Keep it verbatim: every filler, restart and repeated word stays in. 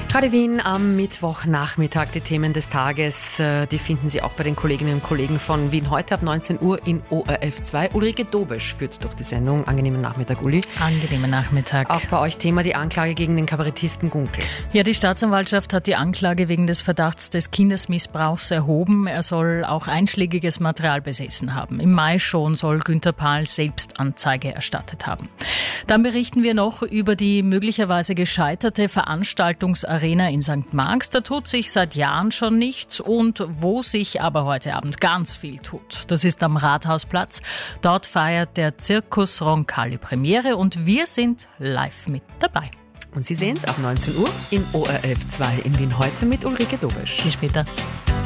Radio Wien am Mittwochnachmittag. Die Themen des Tages, die finden Sie auch bei den Kolleginnen und Kollegen von Wien heute ab neunzehn Uhr in O R F zwei. Ulrike Dobesch führt durch die Sendung. Angenehmen Nachmittag, Uli. Angenehmen Nachmittag. Auch bei euch Thema die Anklage gegen den Kabarettisten Gunkel. Ja, die Staatsanwaltschaft hat die Anklage wegen des Verdachts des Kindesmissbrauchs erhoben. Er soll auch einschlägiges Material besessen haben. Im Mai schon soll Günther Pahl selbst Anzeige erstattet haben. Dann berichten wir noch über die möglicherweise gescheiterte Veranstaltungsarena in Sankt Marx. Da tut sich seit Jahren schon nichts und wo sich aber heute Abend ganz viel tut. Das ist am Rathausplatz. Dort feiert der Zirkus Roncalli Premiere und wir sind live mit dabei. Und Sie sehen es ab neunzehn Uhr in O R F zwei in Wien heute mit Ulrike Dobesch. Bis später.